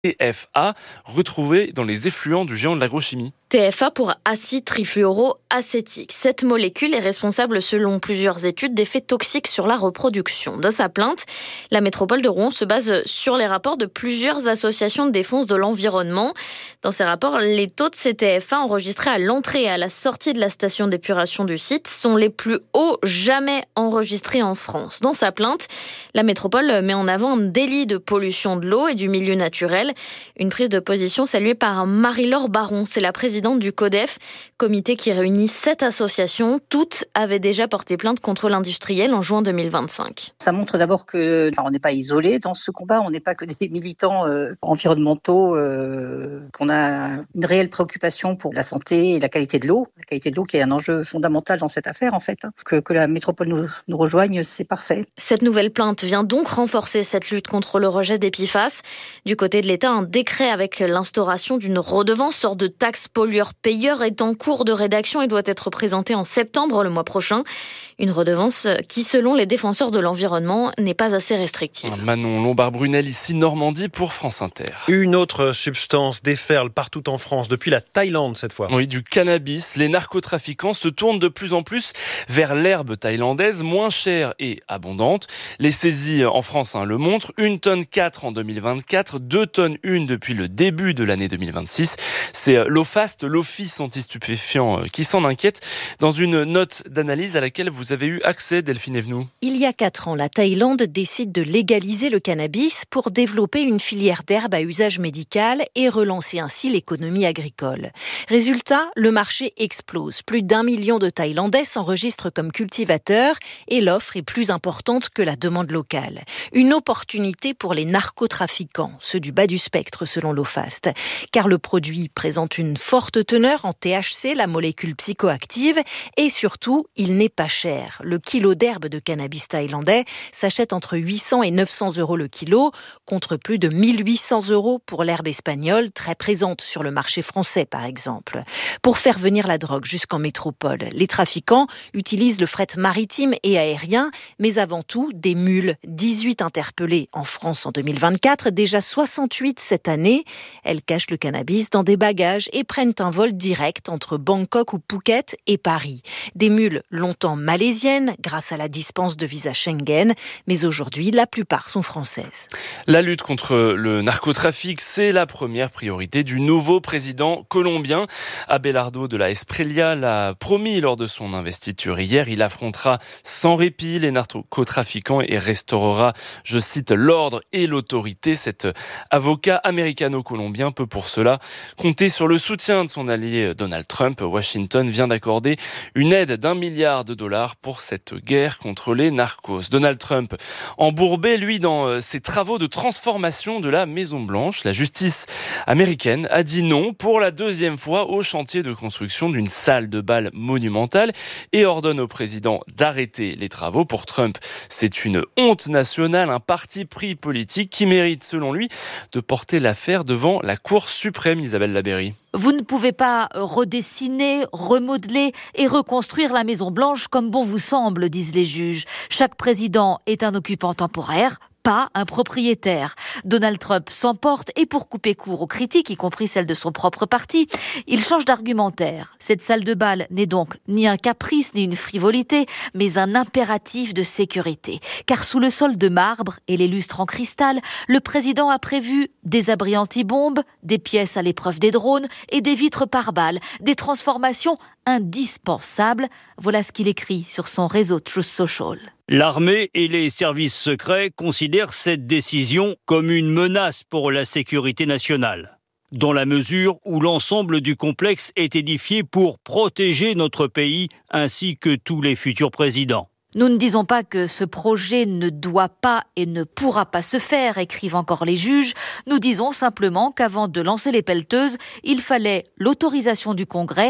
TFA, retrouvé dans les effluents du géant de l'agrochimie. TFA pour acide trifluoroacétique. Cette molécule est responsable, selon plusieurs études, d'effets toxiques sur la reproduction. Dans sa plainte, la métropole de Rouen se base sur les rapports de plusieurs associations de défense de l'environnement. Dans ces rapports, les taux de ces TFA enregistrés à l'entrée et à la sortie de la station d'épuration du site sont les plus hauts jamais enregistrés en France. Dans sa plainte, la métropole met en avant un délit de pollution de l'eau et du milieu naturel. Une prise de position saluée par Marie-Laure Baron, c'est la présidente du CODEF, comité qui réunit 7 associations. Toutes avaient déjà porté plainte contre l'industriel en juin 2025. Ça montre d'abord qu'on n'est pas isolé dans ce combat, on n'est pas que des militants environnementaux, qu'on a une réelle préoccupation pour la santé et la qualité de l'eau. La qualité de l'eau qui est un enjeu fondamental dans cette affaire en fait. Que la métropole nous rejoigne, c'est parfait. Cette nouvelle plainte vient donc renforcer cette lutte contre le rejet des PFAS. Du côté de l'État, un décret avec l'instauration d'une redevance, sorte de taxe pollueur-payeur, est en cours de rédaction et doit être présenté en septembre, le mois prochain. Une redevance qui, selon les défenseurs de l'environnement, n'est pas assez restrictive. Manon Lombard-Brunel, ici Normandie pour France Inter. Une autre substance déferle partout en France, depuis la Thaïlande cette fois. Oui, du cannabis. Les narcotrafiquants se tournent de plus en plus vers l'herbe thaïlandaise, moins chère et abondante. Les saisies en France le montrent. 1,4 tonne en 2024, 2 tonnes depuis le début de l'année 2026. C'est l'OFAST, l'Office anti-stupéfiants, qui s'en inquiète dans une note d'analyse à laquelle vous avez eu accès, Delphine Evenou. Il y a 4 ans, la Thaïlande décide de légaliser le cannabis pour développer une filière d'herbe à usage médical et relancer ainsi l'économie agricole. Résultat, le marché explose. Plus d'1 million de Thaïlandais s'enregistrent comme cultivateurs et l'offre est plus importante que la demande locale. Une opportunité pour les narcotrafiquants, ceux du bas du spectre selon l'OFAST, car le produit présente une forte teneur en THC, la molécule psychoactive, et surtout, il n'est pas cher. Le kilo d'herbe de cannabis thaïlandais s'achète entre 800 et 900 euros le kilo, contre plus de 1800 euros pour l'herbe espagnole, très présente sur le marché français par exemple. Pour faire venir la drogue jusqu'en métropole, les trafiquants utilisent le fret maritime et aérien, mais avant tout des mules. 18 interpellées en France en 2024, déjà 68 cette année. Elles cachent le cannabis dans des bagages et prennent un vol direct entre Bangkok ou Phuket et Paris. Des mules longtemps malaisiennes grâce à la dispense de visa Schengen, mais aujourd'hui la plupart sont françaises. La lutte contre le narcotrafic, c'est la première priorité du nouveau président colombien. Abelardo de la Espriella l'a promis lors de son investiture hier. Il affrontera sans répit les narcotrafiquants et restaurera, je cite, l'ordre et l'autorité. Cet avocat américano-colombien peut pour cela compter sur le soutien de son allié Donald Trump. Washington vient d'accorder une aide d'$1 milliard pour cette guerre contre les narcos. Donald Trump embourbé, lui, dans ses travaux de transformation de la Maison-Blanche. La justice américaine a dit non pour la 2e fois au chantier de construction d'une salle de bal monumentale et ordonne au président d'arrêter les travaux. Pour Trump, c'est une honte nationale, un parti pris politique qui mérite, selon lui, de porter l'affaire devant la Cour suprême. Isabelle Labeyrie. Vous ne pouvez pas redessiner, remodeler et reconstruire la Maison-Blanche comme bon vous semble, disent les juges. Chaque président est un occupant temporaire, pas un propriétaire. Donald Trump s'emporte et pour couper court aux critiques, y compris celles de son propre parti, il change d'argumentaire. Cette salle de bal n'est donc ni un caprice ni une frivolité, mais un impératif de sécurité. Car sous le sol de marbre et les lustres en cristal, le président a prévu des abris anti-bombes, des pièces à l'épreuve des drones et des vitres par balles, des transformations indispensables. Voilà ce qu'il écrit sur son réseau Truth Social. L'armée et les services secrets considèrent cette décision comme une menace pour la sécurité nationale, dans la mesure où l'ensemble du complexe est édifié pour protéger notre pays ainsi que tous les futurs présidents. Nous ne disons pas que ce projet ne doit pas et ne pourra pas se faire, écrivent encore les juges. Nous disons simplement qu'avant de lancer les pelleteuses, il fallait l'autorisation du Congrès,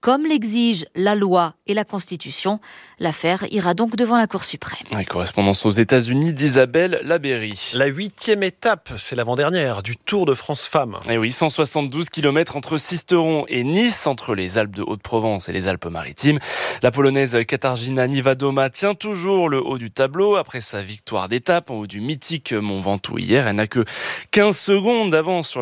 comme l'exigent la loi et la Constitution. L'affaire ira donc devant la Cour suprême. Correspondance aux États-Unis d'Isabelle Labéry. La 8e étape, c'est l'avant-dernière du Tour de France Femmes. Et oui, 172 km entre Sisteron et Nice, entre les Alpes de Haute-Provence et les Alpes-Maritimes. La Polonaise Katarzyna Niewiadoma tient toujours le haut du tableau après sa victoire d'étape en haut du mythique Mont Ventoux hier. Elle n'a que 15 secondes d'avance sur